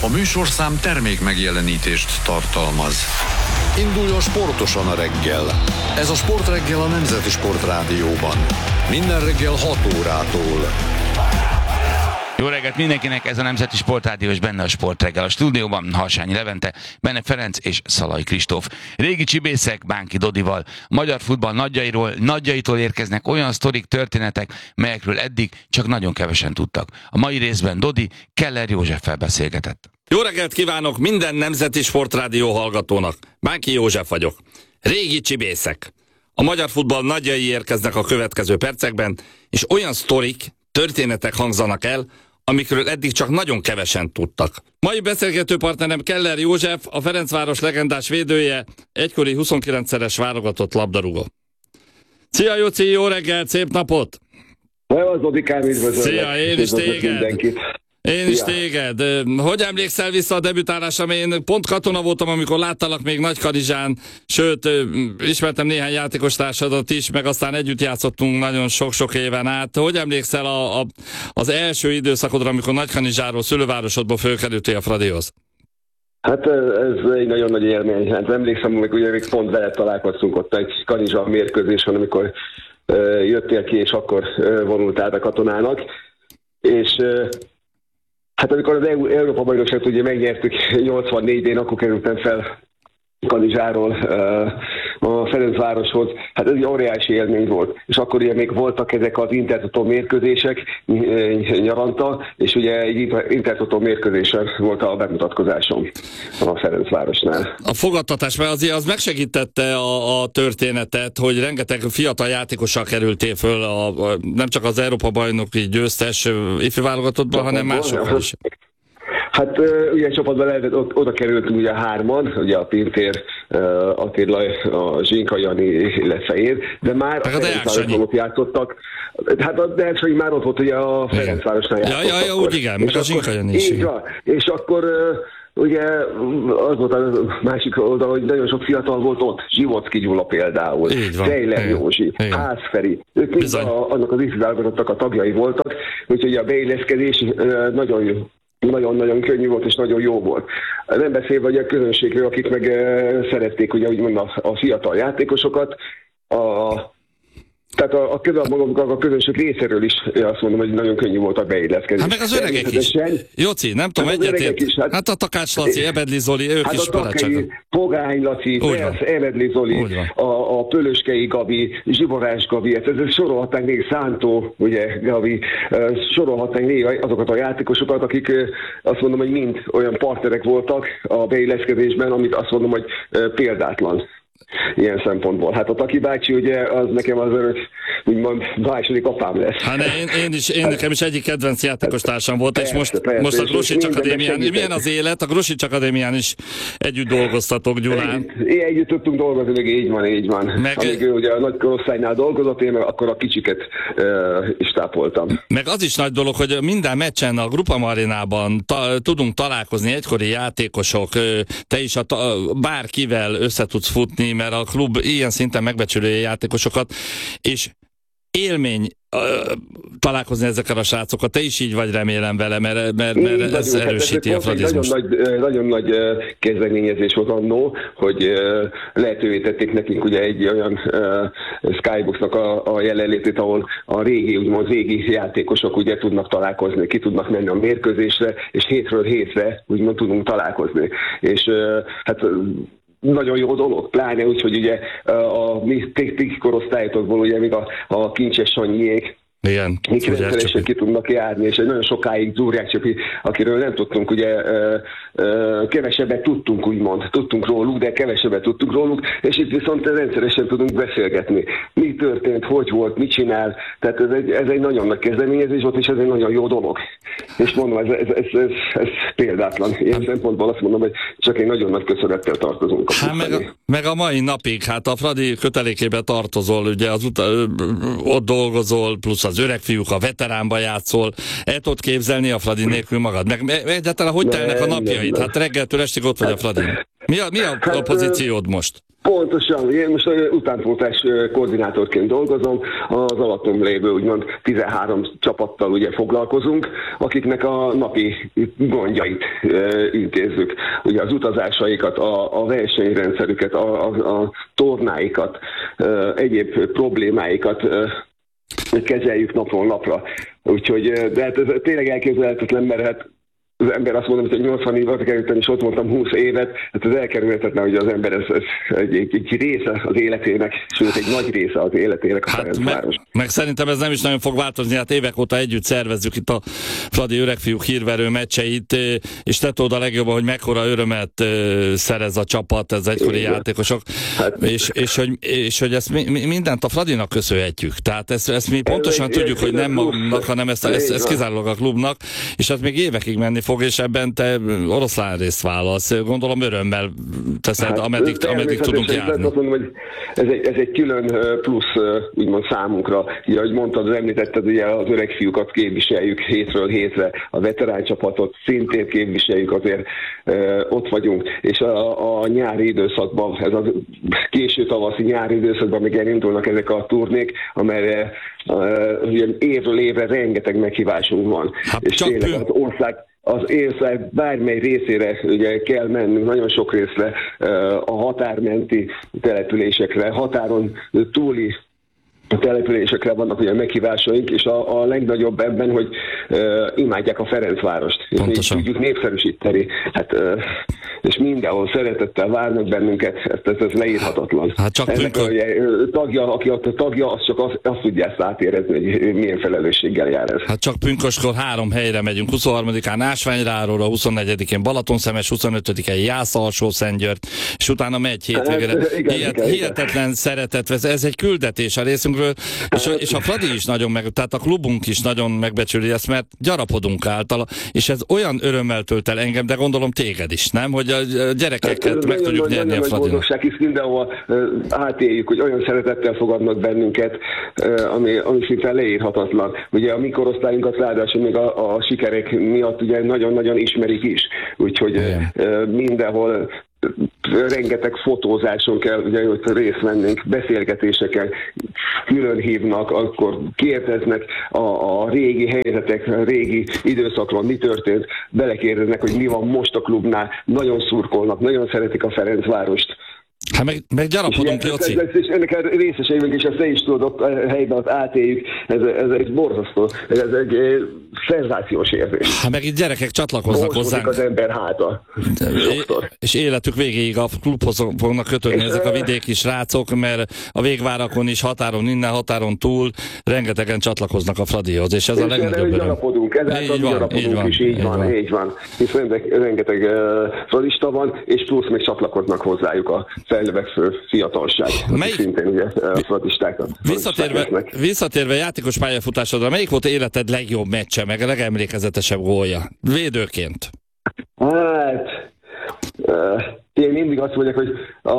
A műsorszám termék megjelenítést tartalmaz. Induljon sportosan a reggel. Ez a Sportreggel a Nemzeti Sportrádióban. Minden reggel 6 órától. Jó reggelt mindenkinek, ez a Nemzeti Sportrádió, és benne a Sportreggel. A stúdióban Harsányi Levente, Benne Ferenc és Szalai Kristóf. Régi csibészek Bánki Dodival, magyar futball nagyjaitól érkeznek olyan sztorik, történetek, melyekről eddig csak nagyon kevesen tudtak. A mai részben Dodi Keller Józseffel beszélgetett. Jó reggelt kívánok minden Nemzeti Sportrádió hallgatónak. Bánki József vagyok. Régi csibészek. A magyar futball nagyjai érkeznek a következő percekben, és olyan sztorik, történetek hangzanak el, amikről eddig csak nagyon kevesen tudtak. Mai beszélgető partnerem Keller József, a Ferencváros legendás védője, egykori 29-szeres válogatott labdarúgó. Szia Jóci, jó reggelt, szép napot! Szevasz, Dodikám, üdvözöllek! Szia, én is téged! Én is téged. Hogy emlékszel vissza a debütálásra? Én pont katona voltam, amikor láttalak még Nagykanizsán, sőt, ismertem néhány játékostársadat is, meg aztán együtt játszottunk nagyon sok-sok éven át. Hogy emlékszel az első időszakodra, amikor Nagykanizsáról, szülővárosodból fölkerültél a Fradihoz? Hát ez egy nagyon nagy élmény. Hát emlékszem, hogy ugye még pont veled találkoztunk ott egy Kanizsa mérkőzésen, amikor jöttél ki, és akkor vonultál a katonának. És hát amikor az Európa-bajnokságot ugye megnyertük 84-én, akkor kerültem fel Kanizsáról a Ferencvároshoz. Hát ez egy óriási élmény volt. És akkor ugye még voltak ezek az Intertotó mérkőzések nyaranta, és ugye egy Intertotó mérkőzésen volt a bemutatkozásom a Ferencvárosnál. A fogadtatás, mert azért az megsegítette a történetet, hogy rengeteg fiatal játékossal kerültél föl, nem csak az Európa-bajnoki győztes ifjúválogatottban, hanem másokkal is. Hát ugye csapatban lehetett, oda kerültünk ugye hárman, ugye a Pintér, Attila, a Zsinka, Jani, illetve én, de már a Ferencvárosban ott játszottak. Hát a Deák Sanyi már ott volt ugye a Ferencvárosnál játszottak. Ja, úgy igen, meg a Zsinka Jani is. És akkor ugye az volt a másik oldal, hogy nagyon sok fiatal volt ott, Zsivocki Gyula például, Fejler Józsi, Házferi, ők mind annak az ifjúválogatottak a tagjai voltak, úgyhogy a beilleszkedés nagyon nagyon könnyű volt és nagyon jó volt. Nem beszélve hogy a közönségről, akik meg szerették ugye úgymond a fiatal játékosokat, tehát a közönség részéről is azt mondom, hogy nagyon könnyű volt a beilleszkedés. Hát meg az öregek is. Jóci, nem tudom, egyetért. Hát a Takács Laci, Ebedli Zoli, ők is barátságok. Pogány Laci, Ebedli Zoli, a Pölöskei Gabi, Zsiborás Gabi, ez sorolhatnánk még Szántó, ugye Gabi, sorolhatnánk még azokat a játékosokat, akik azt mondom, hogy mind olyan partnerek voltak a beilleszkedésben, amit azt mondom, hogy példátlan. Ilyen szempontból. Hát a Taki bácsi, ugye, az nekem az örök, úgymond, második apám lesz. Hát nekem is egyik kedvenc játékostársam volt, persze, és most a Grosics Akadémián, milyen az élet? A Grosics Akadémián is együtt dolgoztatok, Gyulán. Együtt tudtunk dolgozni, meg így van. Amíg ő ugye a nagy korosztálynál dolgozott, én akkor a kicsiket is tápoltam. Meg az is nagy dolog, hogy minden meccsen a Grupama Arénában tudunk találkozni egykori játékosok, te is bárkivel össze tudsz futni, mert a klub ilyen szinten megbecsülő játékosokat, és élmény találkozni ezekkel a srácokat. Te is így vagy, remélem vele, mert ez erősíti a fradizmust. Nagyon nagy kezdeményezés volt annó, hogy lehetővé tették nekünk ugye egy olyan Skyboxnak a jelenlétét, ahol a régi játékosok ugye tudnak találkozni, ki tudnak menni a mérkőzésre, és hétről hétre úgymond tudunk találkozni. És hát nagyon jó dolog, pláne úgy, hogy ugye a mi korosztályokból ugye még a Kincses Sanyiék, igen, mik rendszeresen ki tudnak járni, és nagyon sokáig Zúrják Csöpi, akiről nem tudtunk, ugye kevesebbet tudtunk róluk, de kevesebbet tudtunk róluk, és itt viszont rendszeresen tudunk beszélgetni. Mi történt, hogy volt, mit csinál, tehát ez egy nagyon nagy kezdeményezés volt, és ez egy nagyon jó dolog. És mondom, ez példátlan. Ilyen szempontból azt mondom, hogy csak egy nagyon nagy köszönettel tartozunk. Meg a mai napig, hát a Fradi kötelékébe tartozol, ugye ott dolgozol, plusz az öreg fiúk, a veteránba játszol, el tudod képzelni a Fradi nélkül magad? Meg egyáltalán hogy telnek a napjaid? Hát reggeltől estig ott vagy a Fradin. Mi a pozíciód most? Pontosan, én most utánpótlás koordinátorként dolgozom, az alattom lévő úgymond 13 csapattal ugye foglalkozunk, akiknek a napi gondjait intézzük. Ugye az utazásaikat, a versenyrendszerüket, a tornáikat, egyéb problémáikat kezeljük napról napra. Úgyhogy, de hát ez tényleg elképzelhetetlen, mert hát az ember azt mondom, hogy 80 évet kerültem, és ott voltam 20 évet, hát ez elkerülhetetlen, hogy az ember ez egy része az életének, sőt egy nagy része az életének a Ferencváros. Meg szerintem ez nem is nagyon fog változni, hát évek óta együtt szervezzük itt a Fradi öregfiúk hírverő meccseit, és te tudod a legjobban, hogy mekkora örömet szerez a csapat, ez egykori játékosok, hát, és hogy ezt mindent a Fradinak köszönhetjük. Tehát ezt mi pontosan tudjuk, hogy nem magunknak, hanem ezt kizárólag a klubnak, és hát még évekig menni fog, és ebben te oroszlán részt válasz. Gondolom örömmel teszed, hát, ameddig tudunk járni. Azt mondom, hogy ez egy külön plusz úgymond számunkra. Ugye, ahogy mondtad, említetted, ugye az öreg fiúkat képviseljük hétről hétre, a veterán csapatot szintén képviseljük, azért ott vagyunk. És a nyári időszakban, ez a késő tavaszi nyári időszakban még elindulnak ezek a turnék, amelyre évről évre rengeteg meghívásunk van. Hát, és tényleg az ország bármely részére ugye kell mennünk, nagyon sok részre, a határmenti településekre, határon túli településekre vannak ugye meghívásaink, és a legnagyobb ebben, hogy imádják a Ferencvárost. És tudjuk népszerűsíteni. Hát, és mindenhol szeretettel várnak bennünket, ez leírhatatlan. Hát csak aki ott a tagja, az csak azt tudja ezt átérezni, hogy milyen felelősséggel jár ez. Hát csak pünköskor 3 helyre megyünk. 23-án Ásványráróra, 24-én Balatonszemes, 25-én Jász-Alsó-Szentgyörgy, és utána megy hétvégére. Hihetetlen szeretet, ez egy küldetés a részünkről, és a Fradi is nagyon tehát a klubunk is nagyon megbecsüli ezt, mert gyarapodunk általa, és ez olyan örömmel tölt el engem, de gondolom téged is, nem? Hogy a gyerekeket meg tudjuk nyerni a Fradinak. Boldogság, hisz mindenhol átéljük, hogy olyan szeretettel fogadnak bennünket, ami szinte leírhatatlan. Ugye a mi korosztályunkat ráadásul még a sikerek miatt ugye nagyon-nagyon ismerik is. Úgyhogy mindenhol rengeteg fotózáson kell ugye, hogy részt vennénk, beszélgetéseken külön hívnak, akkor kérdeznek a régi helyzetek, a régi időszakról mi történt, belekérdeznek, hogy mi van most a klubnál, nagyon szurkolnak, nagyon szeretik a Ferencvárost. Hát meg gyarapodunk, Jóci. És ennek a részeseimünk is, ezt te is tudod, a helyben azt átéljük, ez egy borzasztó, ez egy szenzációs érzés. Hát meg itt gyerekek csatlakoznak hozzánk. Az ember háta. És életük végéig a klubhoz fognak kötődni ezek a vidéki srácok, mert a végvárakon is, határon innen, határon túl rengetegen csatlakoznak a Fradihoz, és ez a legnagyobb öröm. Gyarapodunk, gyarapodunk is, így van. Hisz rengeteg fradista van, és plusz még csatlakoznak hozzájuk a fejlővekvő fiatalság. Szintén ugye a fradistákat. Visszatérve játékos pályafutásodra, melyik volt életed legjobb meccse, meg a legemlékezetesebb gólja? Védőként. Hát, én mindig azt mondják, hogy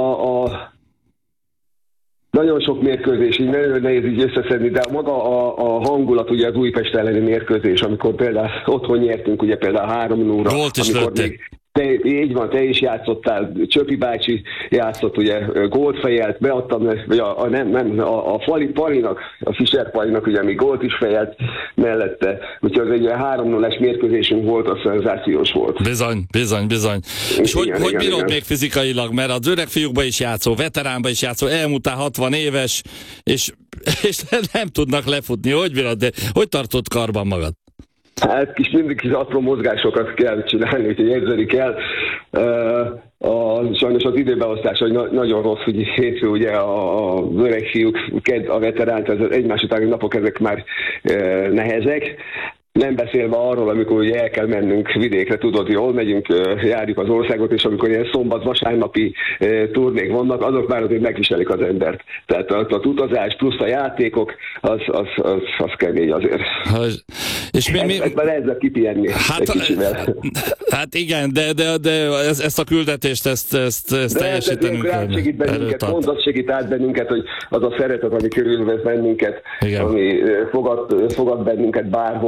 nagyon sok mérkőzés, így nagyon nehéz így összeszedni, de maga a hangulat ugye az Újpest elleni mérkőzés, amikor például otthon nyertünk, ugye például 3-0-ra. Gólt is lőttek. Így van, te is játszottál, Csöpi bácsi játszott, ugye gólt fejelt, beadtam, vagy a Palinak, a Fischer Palinak ugye még gólt is fejelt mellette, úgyhogy az egy 3-0-es mérkőzésünk volt, az szenzációs volt. Bizony. És hogy bírod még fizikailag, mert az öreg fiúkba is játszó, veteránba is játszó, elmúltál 60 éves, és nem tudnak lefutni, hogy bírod, de hogy tartod karban magad? Hát mindig kis apró mozgásokat kell csinálni, úgyhogy edzeni kell. Sajnos az időbeosztás, hogy nagyon rossz, hogy hétfő ugye az öreg fiúk, a veteránt, az egymás utáni napok ezek már nehezek. Nem beszélve arról, amikor ugye el kell mennünk vidékre, tudod, jól megyünk, járjuk az országot, és amikor ilyen szombat-vasárnapi turnék vannak, azok már azért megviselik az embert. Tehát az utazás plusz a játékok, az kemény azért. És már ezzel kipihenni egy kicsivel. Hát igen, de ezt a küldetést, ezt teljesítenünk kell. Segít bennünket, pont az segít át bennünket, hogy az a szeretet, ami körülvesz bennünket, igen, ami fogad bennünket bárhol,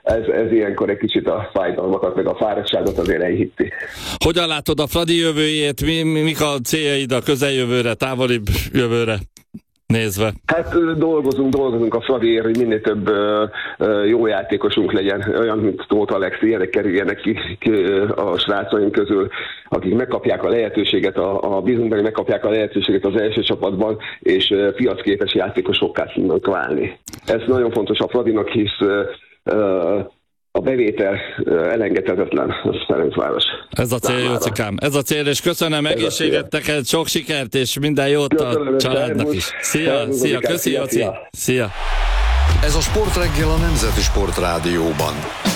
ez ilyenkor egy kicsit a fájdalmakat, meg a fáradtságot azért enyhíti. Hogyan látod a Fradi jövőjét? Mik a céljaid a közeljövőre, távolibb jövőre nézve? Hát dolgozunk a Fradiért, hogy minél több jó játékosunk legyen, olyan, mint Tóth Alexi, ilyenek kerüljenek ki a srácaink közül, akik megkapják a lehetőséget, a bizunkban megkapják a lehetőséget az első csapatban, és piacképes játékosokká tudnak válni. Ez nagyon fontos a Fradinak, hisz a bevétel elengedhetetlen, az Ferencváros. Ez a cél, Jócikám. Ez a cél, és köszönöm, egészséget neked, sok sikert, és minden jót a családnak is. Szia, köszi, Jóci. Szia. Ez a Sportreggel a Nemzeti Sportrádióban.